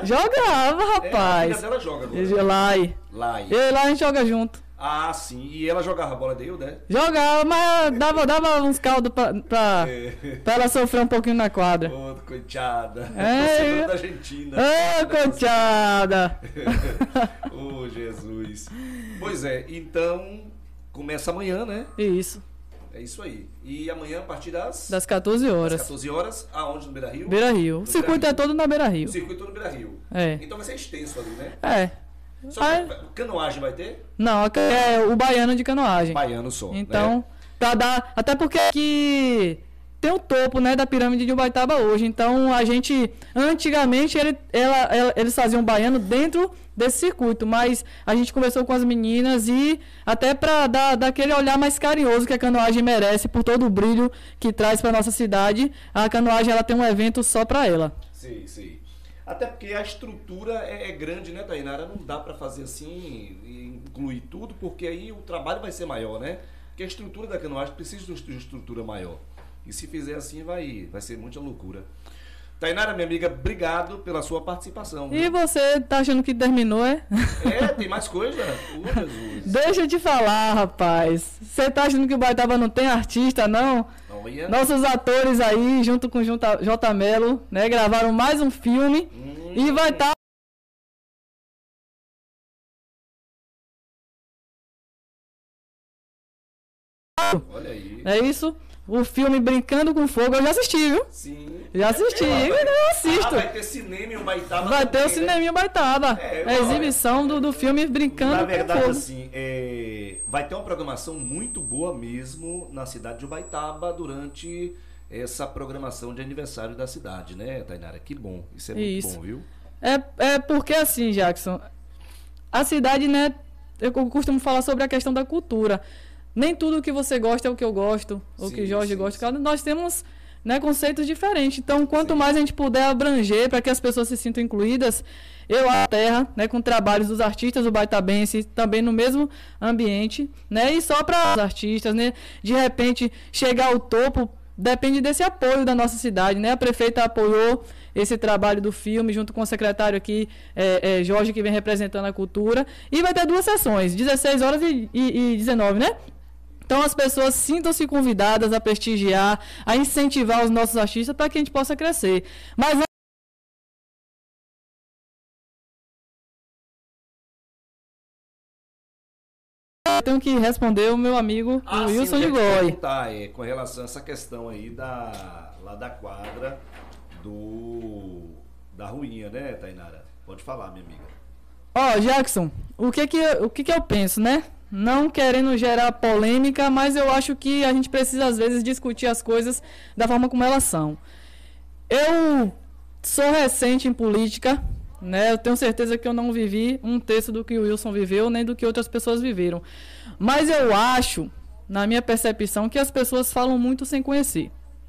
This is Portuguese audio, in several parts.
Jogava, A rapaz. filha dela joga agora. Lai. Lai. Eu e lá a gente joga junto. Ah, sim. E ela jogava bola dele, né? Jogava, mas dava uns caldos pra ela sofrer um pouquinho na quadra. Ô, coitada. É. Torcedora da Argentina. Ô, coitada. Ô, Jesus. Pois é, então começa amanhã, né? Isso, É isso aí. E amanhã, a partir das das 14 horas. 14 horas, aonde? No Beira-Rio? Beira-Rio. No O circuito Beira-Rio. é todo na O Beira-Rio. circuito no Beira-Rio. É. Então vai ser extenso ali, né? É. Só Aí- que canoagem vai ter? Não, aqui é o baiano de canoagem. Baiano só. Então, né? pra dar. Até porque aqui tem o topo, né, da pirâmide de Ubaitaba hoje. Então a gente. Antigamente eles faziam um baiano dentro desse circuito. Mas a gente conversou com as meninas e até pra dar aquele olhar mais carinhoso que a canoagem merece por todo o brilho que traz pra nossa cidade. A canoagem ela tem um evento só pra ela. Sim, sim. Até porque a estrutura é grande, né, Tainara? Não dá pra fazer assim e incluir tudo, porque aí o trabalho vai ser maior, né? Porque a estrutura da canoagem precisa de uma estrutura maior. E se fizer assim, vai ser muita loucura. Tainara, minha amiga, obrigado pela sua participação. E Viu? você tá achando que terminou, é? Tem mais coisa? Ô, Jesus. Deixa eu te falar, rapaz. Você tá achando que o Ubaitaba não tem artista, não? Olha. Nossos atores aí, junto com o J Melo, né, gravaram mais um filme e vai estar. Olha aí. É isso? O filme Brincando com Fogo, eu já assisti, viu? Sim. Já assisti, eu assisto. Vai ter cinema em Ubaitaba Vai ter também, o Cineminha Baitaba. É, A exibição do filme Brincando Na com verdade, Fogo. assim, vai ter uma programação muito boa mesmo na cidade de Ubaitaba durante essa programação de aniversário da cidade, né, Tainara? Que bom. Isso é muito Isso. bom, viu? É porque assim, Jackson, a cidade, né, eu costumo falar sobre a questão da cultura. Nem tudo que você gosta é o que eu gosto, ou Sim, que Jorge sim, gosta. sim. Nós temos, né, conceitos diferentes. Então, quanto Sim. mais a gente puder abranger para que as pessoas se sintam incluídas, eu a terra, né, com trabalhos dos artistas ubaitabenses, também no mesmo ambiente, né, e só para os artistas, né, de repente chegar ao topo, depende desse apoio da nossa cidade, né? A prefeita apoiou esse trabalho do filme, junto com o secretário aqui, Jorge, que vem representando a cultura. E vai ter 2 sessões, 16 horas e 19, né? Então as pessoas sintam-se convidadas a prestigiar, a incentivar os nossos artistas para que a gente possa crescer. Mas eu tenho que responder o meu amigo o Sim, Wilson eu de ia te Goy. perguntar, com relação a essa questão aí lá da quadra da ruinha, né, Tainara? Pode falar, minha amiga. Ó, Jackson, o que que eu penso, né? Não querendo gerar polêmica, mas eu acho que a gente precisa, às vezes, discutir as coisas da forma como elas são. Eu sou recente em política, né? Eu tenho certeza que eu não vivi um terço do que o Wilson viveu, nem do que outras pessoas viveram. Mas eu acho, na minha percepção, que as pessoas falam muito sem conhecer.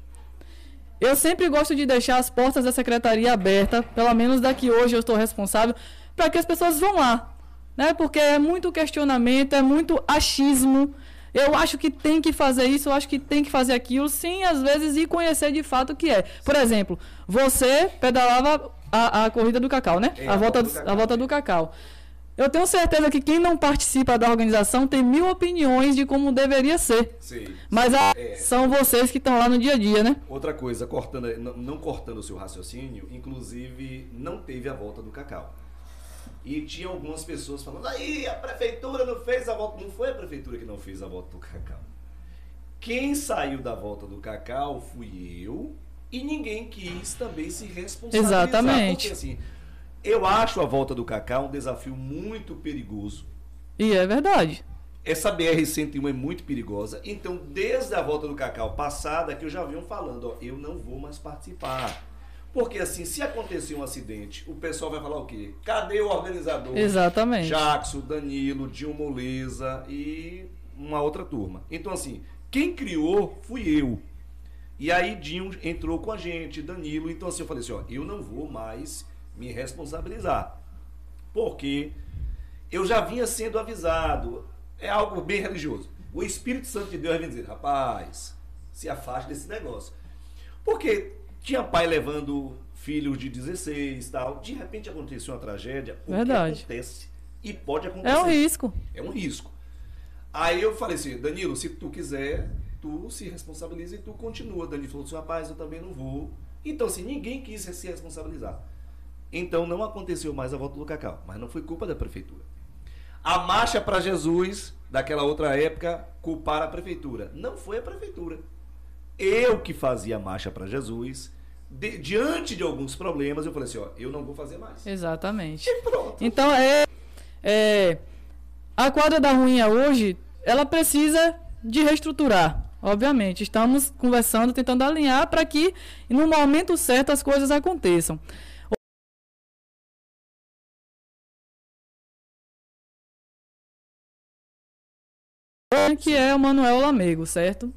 Eu sempre gosto de deixar as portas da secretaria abertas, pelo menos da que hoje eu estou responsável, para que as pessoas vão lá, né? Porque é muito questionamento, é muito achismo. Eu acho que tem que fazer isso, eu acho que tem que fazer aquilo, sem às vezes ir conhecer de fato o que é. Por exemplo, você pedalava a corrida do Cacau, né? A volta do Cacau. Eu tenho certeza que quem não participa da organização tem 1000 opiniões de como deveria ser. Sim. Mas são vocês que estão lá no dia a dia, né? Outra coisa, não cortando o seu raciocínio, inclusive não teve a volta do Cacau. E tinha algumas pessoas falando, aí a prefeitura não fez a volta. Não foi a prefeitura que não fez a volta do Cacau. Quem saiu da volta do Cacau fui eu, e ninguém quis também se responsabilizar. Exatamente. Porque assim, eu acho a volta do Cacau um desafio muito perigoso. E é verdade. Essa BR-101 é muito perigosa. Então, desde a volta do Cacau passada, que eu já vinha falando, ó, eu não vou mais participar. Porque assim, se acontecer um acidente, o pessoal vai falar o quê? Cadê o organizador? Exatamente. Jackson, Danilo, Dinho Moleza e uma outra turma. Então assim, quem criou fui eu. E aí Dinho entrou com a gente, Danilo. Então assim, eu falei assim, ó, eu não vou mais me responsabilizar. Porque eu já vinha sendo avisado. É algo bem religioso. O Espírito Santo de Deus vai dizer, rapaz, se afaste desse negócio. Porque tinha pai levando filhos de 16 tal. De repente aconteceu uma tragédia. O Verdade. que acontece? E pode acontecer. É um risco. É um risco. Aí eu falei assim, Danilo, se tu quiser, tu se responsabiliza e tu continua. Danilo falou assim, rapaz, eu também não vou. Então, assim, ninguém quis se responsabilizar. Então, não aconteceu mais a volta do Cacau. Mas não foi culpa da prefeitura. A marcha para Jesus, daquela outra época, culparam a prefeitura. Não foi a prefeitura. Eu que fazia a marcha para Jesus, diante de alguns problemas, eu falei assim, ó, eu não vou fazer mais. Exatamente. E pronto. Então, a quadra da Ruinha hoje, ela precisa de reestruturar. Obviamente, estamos conversando, tentando alinhar para que, no momento certo, as coisas aconteçam. Que é o Manuel Lamego, certo?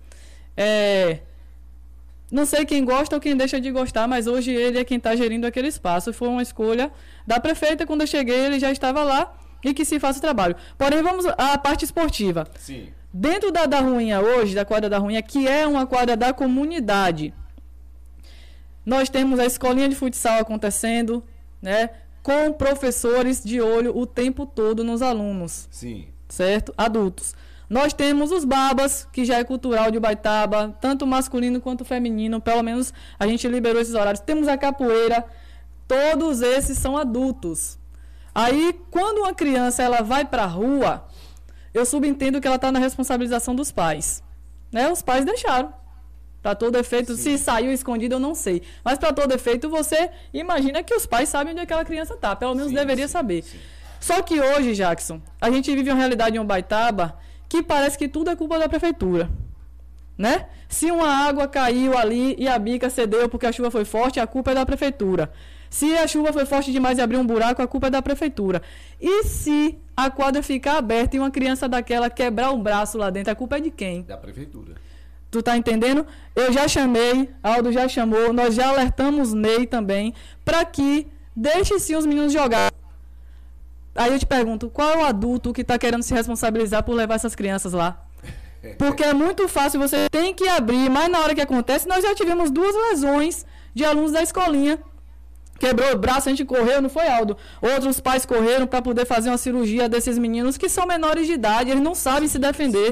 Não sei quem gosta ou quem deixa de gostar, mas hoje ele é quem está gerindo aquele espaço. Foi uma escolha da prefeita. Quando eu cheguei, ele já estava lá e que se faça o trabalho. Porém, vamos à parte esportiva. Sim. Dentro da Ruinha hoje, da quadra da Ruinha, que é uma quadra da comunidade, nós temos a escolinha de futsal acontecendo, né, com professores de olho o tempo todo nos alunos. Sim. Certo? Adultos. Nós temos os babas, que já é cultural de Ubaitaba, tanto masculino quanto feminino, pelo menos a gente liberou esses horários. Temos a capoeira, todos esses são adultos. Aí, quando uma criança ela vai para a rua, eu subentendo que ela está na responsabilização dos pais. Né? Os pais deixaram. Para todo efeito, sim. Se saiu escondido, eu não sei. Mas para todo efeito, você imagina que os pais sabem onde aquela criança está. Pelo menos deveria saber. Sim. Só que hoje, Jackson, a gente vive uma realidade em Ubaitaba que parece que tudo é culpa da prefeitura, né? Se uma água caiu ali e a bica cedeu porque a chuva foi forte, a culpa é da prefeitura. Se a chuva foi forte demais e abriu um buraco, a culpa é da prefeitura. E se a quadra ficar aberta e uma criança daquela quebrar um braço lá dentro, a culpa é de quem? Da prefeitura. Tu tá entendendo? Eu já chamei, Aldo já chamou, nós já alertamos Ney também, para que deixe sim os meninos jogar. Aí eu te pergunto, qual é o adulto que está querendo se responsabilizar por levar essas crianças lá? Porque é muito fácil, você tem que abrir, mas na hora que acontece, nós já tivemos 2 lesões de alunos da escolinha. Quebrou o braço, a gente correu, não foi, Aldo? Outros pais correram para poder fazer uma cirurgia desses meninos que são menores de idade, eles não sabem se defender.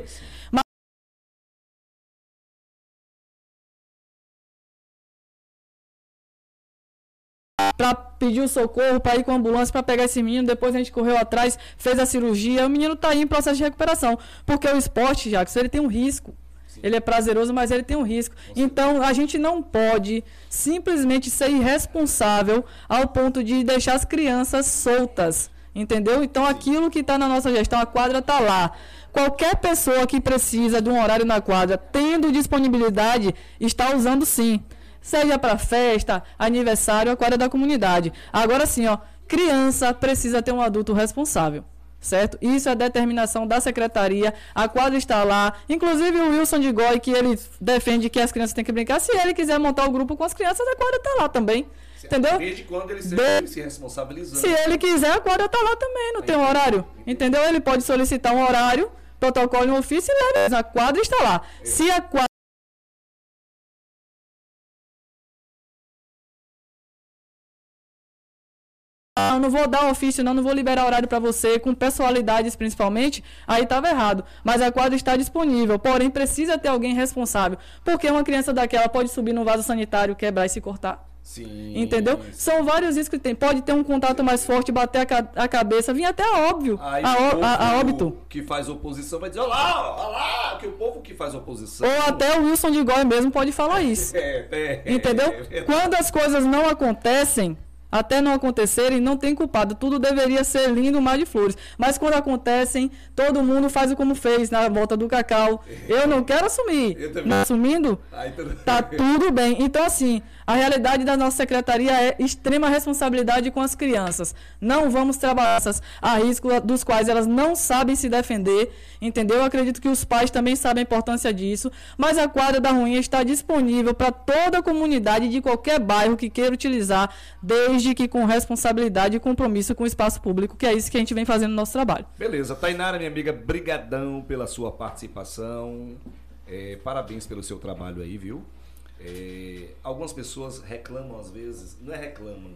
Para pedir o socorro, para ir com a ambulância, para pegar esse menino, depois a gente correu atrás, fez a cirurgia, o menino está aí em processo de recuperação, porque o esporte, Jackson, ele tem um risco, sim. Ele é prazeroso, mas ele tem um risco, então a gente não pode simplesmente ser irresponsável ao ponto de deixar as crianças soltas, entendeu? Então aquilo que está na nossa gestão, a quadra está lá, qualquer pessoa que precisa de um horário na quadra, tendo disponibilidade, está usando sim. Seja para festa, aniversário, a quadra da comunidade. Agora sim, ó, criança precisa ter um adulto responsável, certo? Isso é determinação da secretaria, a quadra está lá. Inclusive o Wilson de Goy, que ele defende que as crianças têm que brincar. Se ele quiser montar o grupo com as crianças, a quadra está lá também. Entendeu? Desde quando ele se responsabilizando. Se ele quiser, a quadra está lá também, não tem um horário. Entendeu? Ele pode solicitar um horário, protocolo em ofício e leva. A quadra está lá. Se a quadra não vou dar ofício, não vou liberar horário para você, com personalidades principalmente, aí estava errado. Mas a quadra está disponível, porém precisa ter alguém responsável. Porque uma criança daquela pode subir no vaso sanitário, quebrar e se cortar. Sim. Entendeu? Sim. São vários riscos que tem. Pode ter um contato mais forte, bater a cabeça, vir até a óbvio, a óbito. Que faz oposição vai dizer, olha lá, que o povo que faz oposição. Ou até o Wilson de Goy mesmo pode falar isso. Entendeu? Quando as coisas não acontecem, até não acontecerem, não tem culpado. Tudo deveria ser lindo, mar de flores. Mas quando acontecem, todo mundo faz como fez na volta do Cacau. Eu não quero assumir. Não assumindo, tá tudo bem. Então, assim, a realidade da nossa secretaria é extrema responsabilidade com as crianças. Não vamos trabalhar a risco dos quais elas não sabem se defender. Entendeu? Eu acredito que os pais também sabem a importância disso. Mas a quadra da Ruinha está disponível para toda a comunidade de qualquer bairro que queira utilizar, desde que com responsabilidade e compromisso com o espaço público, que é isso que a gente vem fazendo no nosso trabalho. Beleza. Tainara, minha amiga, brigadão pela sua participação. Parabéns pelo seu trabalho aí, viu? Algumas pessoas reclamam às vezes, não é reclamam.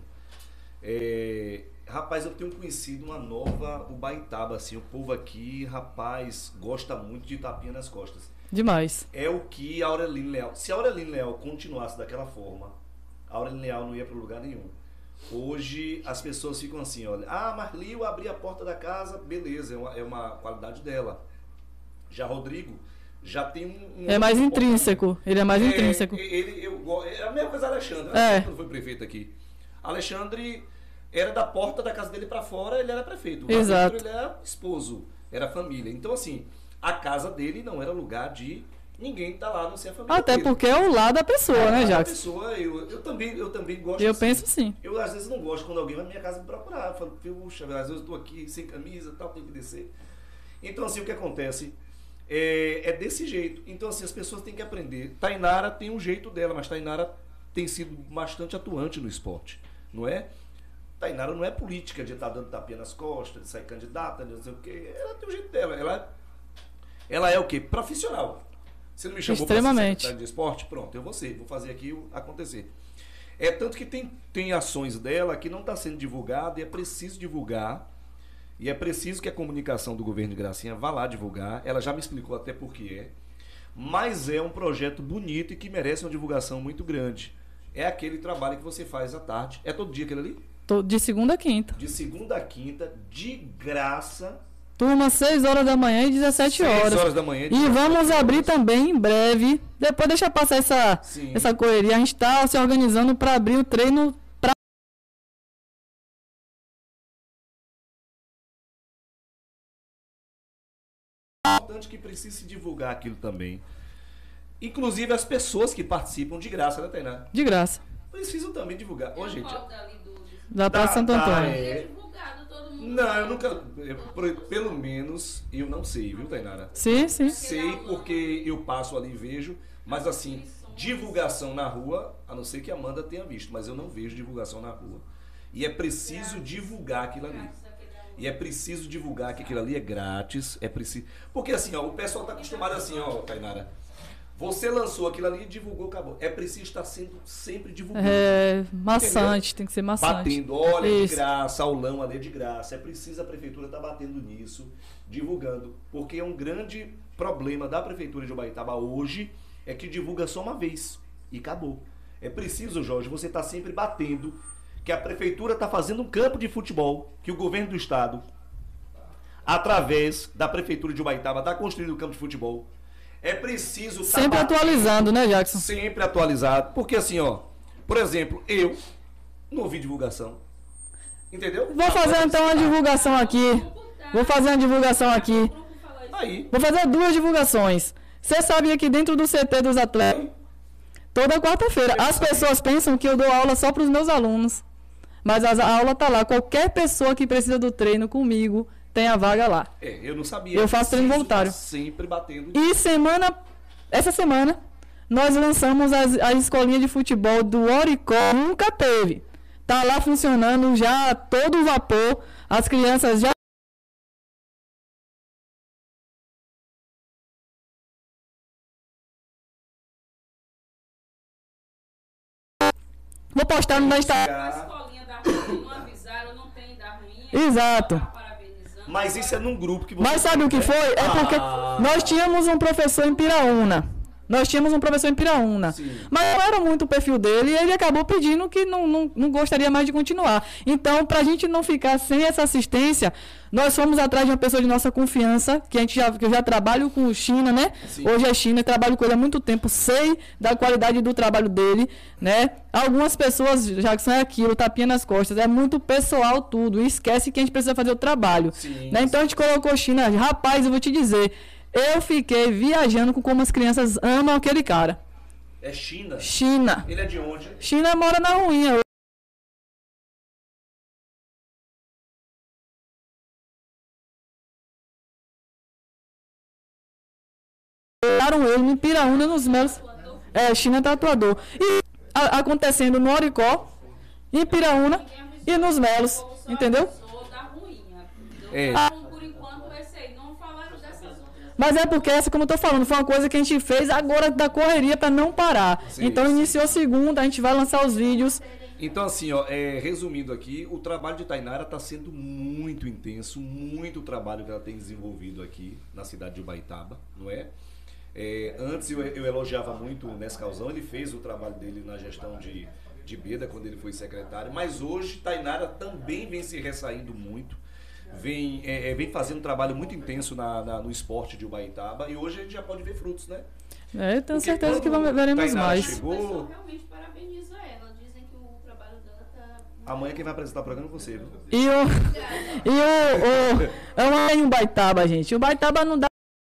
Rapaz, eu tenho conhecido uma nova Ubaitaba, assim, o povo aqui, rapaz, gosta muito de tapinha nas costas. Demais. É o que a Aurelina Leal, se a Aurelina Leal continuasse daquela forma, a Aurelina Leal não ia para lugar nenhum. Hoje as pessoas ficam assim, olha, Marlio abrir a porta da casa, beleza, é uma qualidade dela. Já Rodrigo já tem é mais intrínseco, ele é mais intrínseco. É a mesma coisa Alexandre, quando foi prefeito aqui. Alexandre era da porta da casa dele para fora, ele era prefeito. Exato. Ele era esposo, era família. Então assim, a casa dele não era lugar de ninguém tá lá, não ser a família até dele. porque é o lado da pessoa, né, Jackson? Pessoa, eu também gosto. Eu assim. penso sim. Eu às vezes não gosto quando alguém vai na minha casa me procurar. Eu falo, puxa, às vezes eu estou aqui sem camisa, tal, tenho que descer. Então assim, o que acontece é desse jeito. Então assim, as pessoas têm que aprender. Tainara tem um jeito dela, mas Tainara tem sido bastante atuante no esporte, não é? Tainara não é política de estar dando tapinha nas costas, de sair candidata, de não sei o quê. Ela tem o jeito dela. Ela é o quê? Profissional. Você não me chamou para ser secretário de esporte? Pronto, eu vou fazer aqui acontecer. Tanto que tem ações dela que não está sendo divulgada e é preciso divulgar. E é preciso que a comunicação do governo de Gracinha vá lá divulgar. Ela já me explicou até por que é. Mas é um projeto bonito e que merece uma divulgação muito grande. É aquele trabalho que você faz à tarde. É todo dia aquele ali? De segunda a quinta. De segunda a quinta, de graça. Turma, 6 horas da manhã e 17 horas. 6 horas da manhã e vamos abrir também em breve. Depois deixa passar essa correria. A gente está se organizando para abrir o treino para importante que precisa se divulgar aquilo também. Inclusive as pessoas que participam de graça, né, Tainá? De graça. Precisam também divulgar. Ô, gente. Da Praça Santo Antônio. Não, eu nunca. Pelo menos eu não sei, viu, Tainara? Sim. Sei porque eu passo ali e vejo, mas assim, divulgação na rua, a não ser que a Amanda tenha visto, mas eu não vejo divulgação na rua. E é preciso divulgar aquilo ali. E é preciso divulgar que aquilo ali é grátis, é preciso. Porque assim, ó, o pessoal tá acostumado assim, ó, Tainara. Você lançou aquilo ali e divulgou, acabou. É preciso estar sendo sempre divulgando. Maçante, entendeu? Tem que ser maçante. Batendo, olha, de graça, aulão ali é de graça. É preciso a prefeitura estar batendo nisso, divulgando. Porque é um grande problema da prefeitura de Ubaitaba hoje, é que divulga só uma vez e acabou. É preciso, Jorge, você estar sempre batendo que a prefeitura está fazendo um campo de futebol, que o governo do estado, através da prefeitura de Ubaitaba, está construindo um campo de futebol. É preciso estar sempre atualizando, né, Jackson? Sempre atualizado. Porque assim, ó, por exemplo, eu não ouvi divulgação. Entendeu? Vou fazer então uma divulgação aqui. Aí. Vou fazer 2 divulgações. Você sabia que dentro do CT dos atletas, toda quarta-feira, as pessoas pensam que eu dou aula só para os meus alunos. Mas a aula tá lá. Qualquer pessoa que precisa do treino comigo tem a vaga lá. Eu não sabia. Eu faço treino voluntário. Sempre batendo. E essa semana, nós lançamos a escolinha de futebol do Oricó. Nunca teve. Tá lá funcionando já todo vapor. As crianças já vou postar no Instagram. Exato. Mas isso é num grupo que você... Mas sabe o que foi? É porque nós tínhamos um professor em Piraúna. Sim. Mas não era muito o perfil dele e ele acabou pedindo que não gostaria mais de continuar. Então, para a gente não ficar sem essa assistência, nós fomos atrás de uma pessoa de nossa confiança, que eu já trabalho com o China, né? Sim. Hoje é China, trabalho com ele há muito tempo, sei da qualidade do trabalho dele, né? Algumas pessoas, já que são aquilo, tapinha nas costas, é muito pessoal tudo, e esquece que a gente precisa fazer o trabalho. Sim, né? Então a gente colocou China, rapaz, eu vou te dizer, eu fiquei viajando com como as crianças amam aquele cara. É China? China. Ele é de onde? China mora na ruinha. Pegaram ele em Piraúna, nos Melos. China tatuador. E acontecendo no Oricó, em Piraúna e nos Melos. Entendeu? Mas é porque essa, como eu tô falando, foi uma coisa que a gente fez agora da correria para não parar. Sim, então sim. iniciou segunda, a gente vai lançar os vídeos. Então, assim, ó, resumindo aqui, o trabalho de Tainara está sendo muito intenso, muito trabalho que ela tem desenvolvido aqui na cidade de Ubaitaba, não é? Antes eu elogiava muito o Nescauzão, ele fez o trabalho dele na gestão de Beda, quando ele foi secretário, mas hoje Tainara também vem se ressaindo muito, vem fazendo um trabalho muito intenso no esporte de Ubaitaba, e hoje a gente já pode ver frutos, né? Eu tenho Porque certeza que veremos Tainara mais. chegou... O pessoal realmente parabeniza ela. Dizem que o trabalho dela tá... Amanhã quem vai apresentar o programa é você, viu? É um Ubaitaba, gente. O Ubaitaba não dá.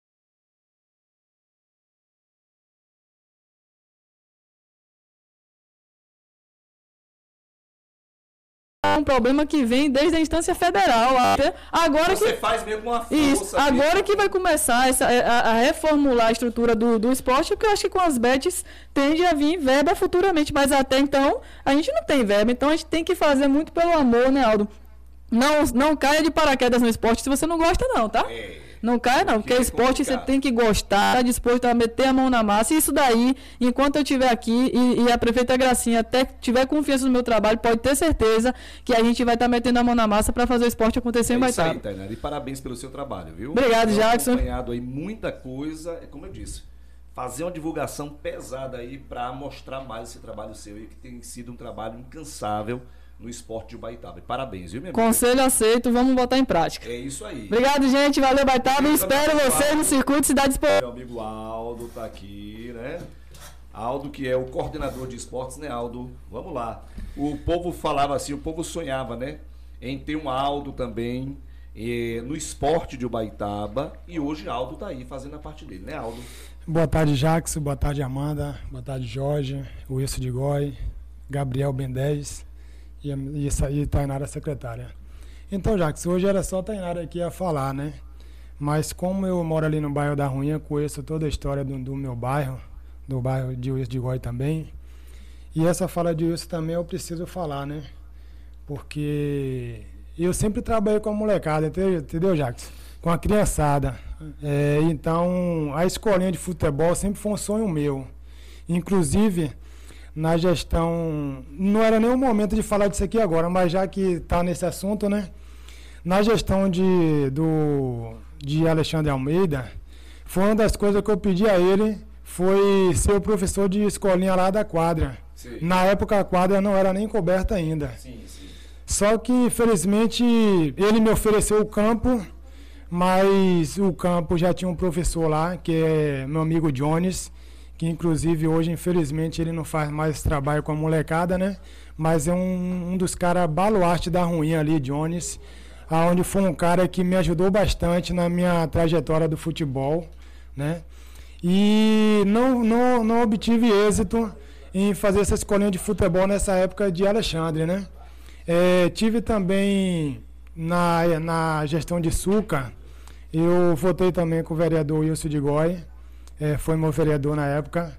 Um problema que vem desde a instância federal. Agora Você que faz mesmo uma força. isso, agora que vai começar a reformular a estrutura do esporte, porque eu acho que com as bets tende a vir verba futuramente, mas até então a gente não tem verba, então a gente tem que fazer muito pelo amor, né, Aldo? Não caia de paraquedas no esporte se você não gosta, não, tá? Não caia, não, porque esporte você tem que gostar, tá disposto a meter a mão na massa. E isso daí, enquanto eu estiver aqui e a prefeita Gracinha até tiver confiança no meu trabalho, pode ter certeza que a gente vai estar metendo a mão na massa para fazer o esporte acontecer em Ubaitaba. Isso aí, Tainara, e parabéns pelo seu trabalho, viu? Obrigado, Jackson. Acompanhado aí muita coisa, como eu disse, fazer uma divulgação pesada aí para mostrar mais esse trabalho seu aí, que tem sido um trabalho incansável no esporte de Ubaitaba. E parabéns, viu, minha amiga? Conselho aceito, vamos botar em prática. É isso aí. Obrigado, gente. Valeu, Ubaitaba. E espero vocês no circuito Cidade Esporte. Meu amigo Aldo tá aqui, né? Aldo, que é o coordenador de esportes, né, Aldo? Vamos lá. O povo falava assim, o povo sonhava, né? Em ter um Aldo também no esporte de Ubaitaba. E hoje Aldo tá aí fazendo a parte dele, né, Aldo? Boa tarde, Jackson. Boa tarde, Amanda. Boa tarde, Jorge. Wilson de Goi. Gabriel Ben10. E Tainara, secretária. Então, Jackson, hoje era só a Tainara aqui a falar, né? Mas como eu moro ali no bairro da Ruinha, conheço toda a história do meu bairro, do bairro de Wilson de Goi também. E essa fala de Wilson também eu preciso falar, né? Porque eu sempre trabalhei com a molecada, entendeu, Jackson? Com a criançada. Então, a escolinha de futebol sempre foi um sonho meu. Inclusive, na gestão, não era nem o momento de falar disso aqui agora, mas já que está nesse assunto, né? Na gestão de Alexandre Almeida, foi uma das coisas que eu pedi a ele, foi ser o professor de escolinha lá da quadra. Sim. Na época a quadra não era nem coberta ainda. Sim, sim. Só que, infelizmente, ele me ofereceu o campo, mas o campo já tinha um professor lá, que é meu amigo Jones, que inclusive hoje, infelizmente, ele não faz mais esse trabalho com a molecada, né? Mas é um dos caras baluarte da Ruinha ali, Jones, onde foi um cara que me ajudou bastante na minha trajetória do futebol, né? E não obtive êxito em fazer essa escolinha de futebol nessa época de Alexandre, né? Tive também na gestão de Suca, eu votei também com o vereador Wilson de Goi, foi meu vereador na época,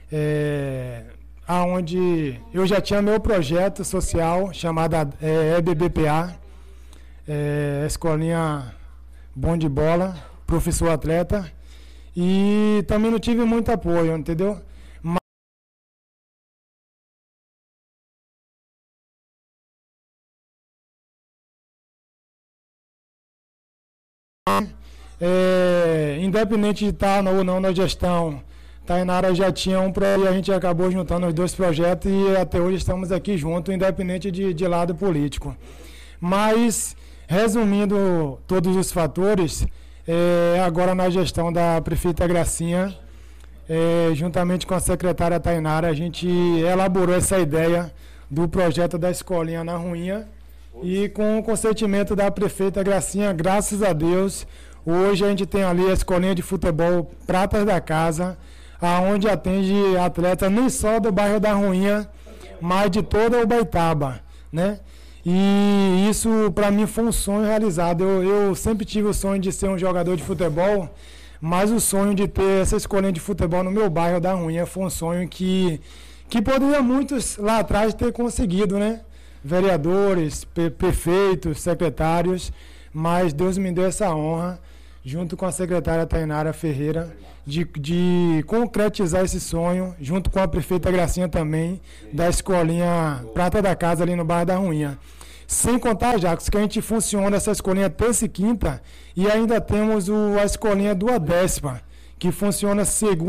onde eu já tinha meu projeto social chamado EBBPA, Escolinha Bom de Bola, Professor Atleta, e também não tive muito apoio, entendeu? Independente de estar ou não na gestão, Tainara já tinha um projeto e a gente acabou juntando os dois projetos e até hoje estamos aqui juntos, independente de lado político. Mas, resumindo todos os fatores, agora na gestão da prefeita Gracinha, juntamente com a secretária Tainara, a gente elaborou essa ideia do projeto da escolinha na Ruinha e com o consentimento da prefeita Gracinha, graças a Deus, hoje a gente tem ali a escolinha de futebol Pratas da Casa, aonde atende atletas nem só do bairro da Ruinha, mas de toda Ubaitaba, né? E isso para mim foi um sonho realizado. Eu sempre tive o sonho de ser um jogador de futebol, mas o sonho de ter essa escolinha de futebol no meu bairro da Ruinha foi um sonho que poderia muitos lá atrás ter conseguido, né? Vereadores, prefeitos, secretários, mas Deus me deu essa honra junto com a secretária Tainara Ferreira, de concretizar esse sonho, junto com a prefeita Gracinha também, da escolinha Prata da Casa ali no bairro da Ruinha. Sem contar, Jacques, que a gente funciona essa escolinha terça e quinta, e ainda temos a escolinha do Adécima, que funciona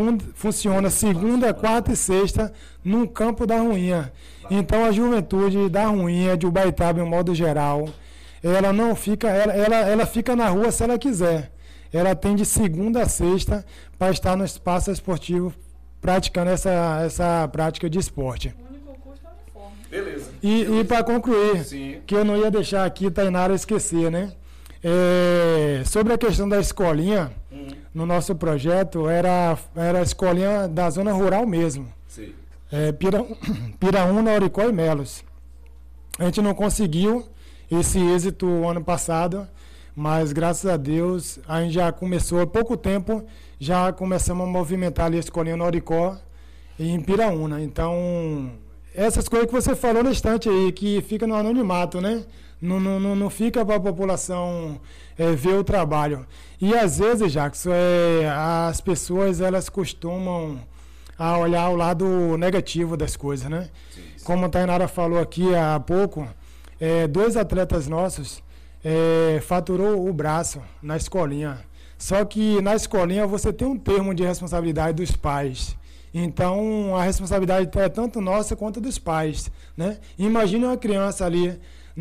segunda, quarta e sexta no campo da Ruinha. Então a juventude da Ruinha, de Ubaitaba, em modo geral, ela não fica, ela fica na rua se ela quiser. Ela tem de segunda a sexta para estar no espaço esportivo praticando essa prática de esporte. O único custo é o uniforme. Beleza. E para concluir, Sim. que eu não ia deixar aqui, Tainara, esquecer, né? Sobre a questão da escolinha, no nosso projeto, era a escolinha da zona rural mesmo. Sim. Piraúna, Oricó e Melos. A gente não conseguiu esse êxito ano passado, mas graças a Deus a gente já começou há pouco tempo, já começamos a movimentar ali a escolinha no Oricó e em Piraúna. Então, essas coisas que você falou no instante aí, que fica no anonimato, né? Não fica para a população ver o trabalho. E às vezes, Jackson, as pessoas elas costumam a olhar o lado negativo das coisas, né? Sim. Como a Tainara falou aqui há pouco, 2 atletas nossos faturou o braço na escolinha. Só que na escolinha você tem um termo de responsabilidade dos pais. Então a responsabilidade é tanto nossa quanto dos pais, né? Imagine uma criança ali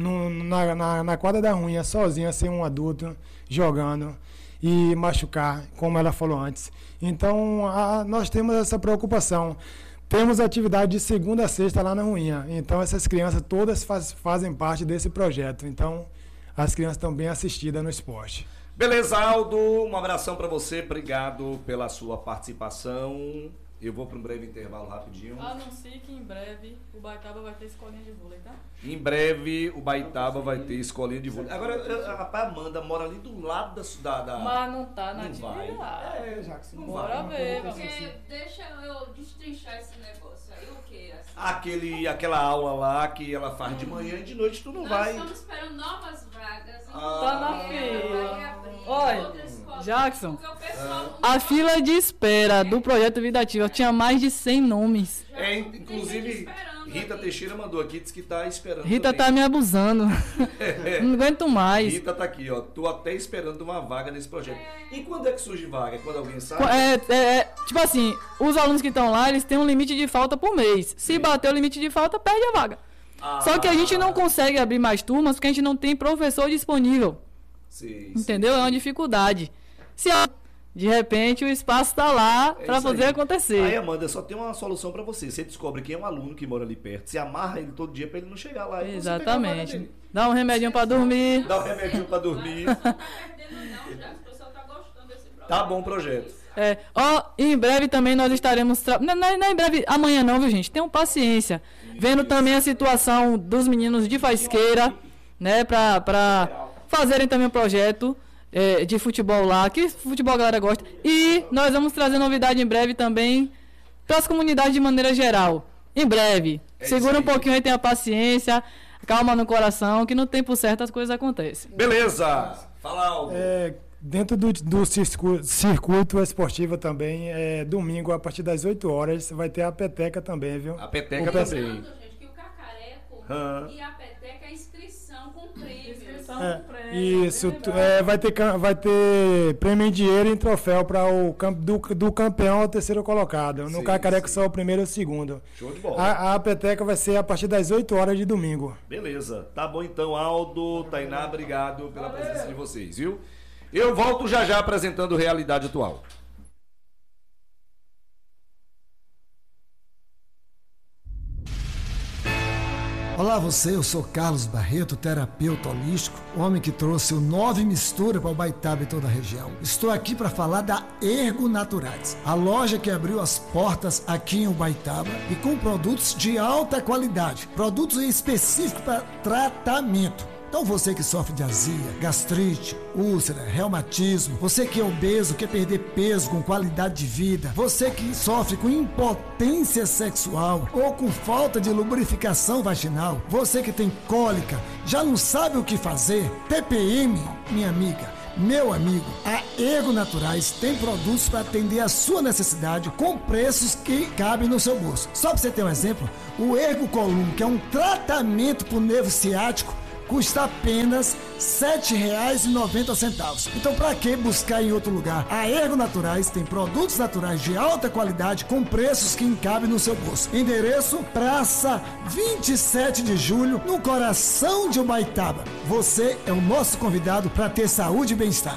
na quadra da Ruinha, sozinha, sem um adulto, jogando e machucar, como ela falou antes. Então nós temos essa preocupação. Temos atividade de segunda a sexta lá na Ruinha. Então essas crianças todas fazem parte desse projeto. Então as crianças estão bem assistidas no esporte. Beleza, Aldo, um abração para você, obrigado pela sua participação. Eu vou para um breve intervalo rapidinho. Anuncie que em breve o Baitaba vai ter escolinha de vôlei, tá? Em breve o Baitaba vai ter escolinha de vôlei. Agora, a Amanda mora ali do lado da... Mas não tá na Não vai. atividade. Jackson. Bora ver, Porque vamos. deixa eu destrinchar esse negócio aí, o que? Assim? Aquela aula lá que ela faz de manhã e de noite tu não Nós vai. estamos esperando novas vagas. Tá na fila. Olha, Olha, Jackson, a fila de espera do projeto Vida Ativa tinha mais de 100 nomes. Inclusive, Rita Teixeira mandou aqui, disse que tá esperando. Rita também. tá me abusando. Não aguento mais. Rita tá aqui, ó. Tô até esperando uma vaga nesse projeto. E quando é que surge vaga? É quando alguém sabe? Tipo assim, os alunos que estão lá, eles têm um limite de falta por mês. Se bater o limite de falta, perde a vaga. Só que a gente não consegue abrir mais turmas porque a gente não tem professor disponível. Sim, Entendeu? É uma dificuldade. Se de repente o espaço está lá para fazer acontecer. Aí, Amanda, só tem uma solução para você. Você descobre quem é um aluno que mora ali perto. Você amarra ele todo dia para ele não chegar lá. E você pega a vaga Exatamente. dele. Dá um remedinho para dormir. Dá um remedinho para dormir. Não tá perdendo não, já. O pessoal tá gostando desse projeto. Tá bom o projeto. Em breve também nós estaremos... Não é em breve, amanhã não, viu, gente? Tenham paciência. Vendo também a situação dos meninos de Faisqueira, né? Para fazerem também um projeto de futebol lá, que futebol a galera gosta. E nós vamos trazer novidade em breve também para as comunidades de maneira geral. Em breve. Segura um pouquinho aí, tenha paciência, calma no coração, que no tempo certo as coisas acontecem. Beleza. Fala algo. Dentro do circuito esportivo também, domingo, a partir das 8 horas, vai ter a peteca também, viu? A peteca O também. Lembrando, gente, que o Cacareco e a peteca é inscrição com prêmios. Isso, vai ter prêmio em dinheiro e em troféu para do campeão ao terceiro colocado. No Sim, Cacareco sim. só o primeiro e o segundo. Show de bola. A peteca vai ser a partir das 8 horas de domingo. Beleza. Tá bom então, Aldo, Tainá, obrigado pela presença de vocês, viu? Eu volto já apresentando Realidade Atual. Olá você, eu sou Carlos Barreto, terapeuta holístico, homem que trouxe o 9 Mistura para o Baitaba e toda a região. Estou aqui para falar da Ergo Naturais, a loja que abriu as portas aqui em Ubaitaba e com produtos de alta qualidade, produtos específicos para tratamento. Então você que sofre de azia, gastrite, úlcera, reumatismo, você que é obeso, quer perder peso com qualidade de vida, você que sofre com impotência sexual ou com falta de lubrificação vaginal, você que tem cólica, já não sabe o que fazer, TPM, minha amiga, Meu amigo, a Ergo Naturais tem produtos para atender a sua necessidade com preços que cabem no seu bolso. Só para você ter um exemplo, o Ergo Column, que é um tratamento para o nervo ciático, custa apenas R$ 7,90. Então, para que buscar em outro lugar? A Ergo Naturais tem produtos naturais de alta qualidade com preços que cabem no seu bolso. Endereço: Praça 27 de Julho, no coração de Ubaitaba. Você é o nosso convidado para ter saúde e bem-estar.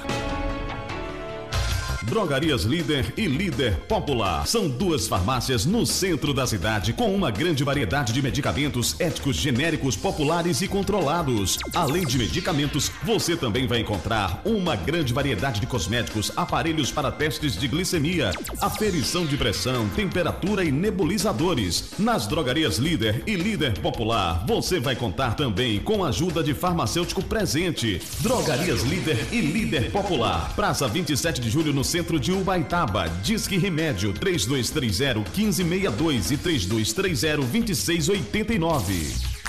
Drogarias Líder e Líder Popular. São duas farmácias no centro da cidade com uma grande variedade de medicamentos éticos, genéricos, populares e controlados. Além de medicamentos, você também vai encontrar uma grande variedade de cosméticos, aparelhos para testes de glicemia, aferição de pressão, temperatura e nebulizadores. Nas Drogarias Líder e Líder Popular, você vai contar também com a ajuda de farmacêutico presente. Drogarias Líder e Líder Popular. Praça 27 de Julho, no centro de Ubaitaba. Disque Remédio 3230-1562 e 3230-2689.